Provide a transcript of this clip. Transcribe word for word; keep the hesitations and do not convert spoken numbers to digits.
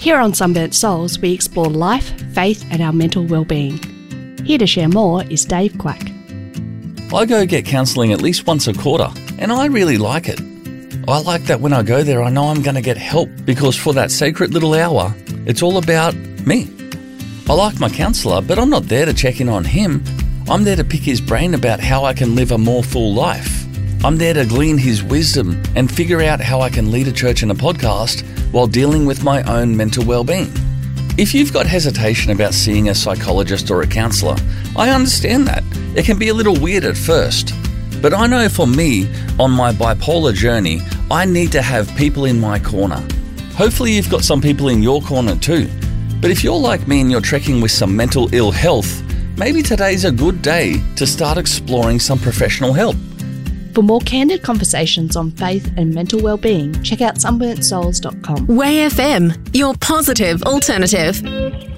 Here on Sunburnt Souls, we explore life, faith and our mental well-being. Here to share more is Dave Quack. I go get counselling at least once a quarter, and I really like it. I like that when I go there, I know I'm going to get help, because for that sacred little hour, it's all about me. I like my counsellor, but I'm not there to check in on him. I'm there to pick his brain about how I can live a more full life. I'm there to glean his wisdom and figure out how I can lead a church and a podcast while dealing with my own mental well-being. If you've got hesitation about seeing a psychologist or a counsellor, I understand that. It can be a little weird at first. But I know for me, on my bipolar journey, I need to have people in my corner. Hopefully you've got some people in your corner too. But if you're like me and you're trekking with some mental ill health, maybe today's a good day to start exploring some professional help. For more candid conversations on faith and mental well-being, check out sunburnt souls dot com. Way F M, your positive alternative.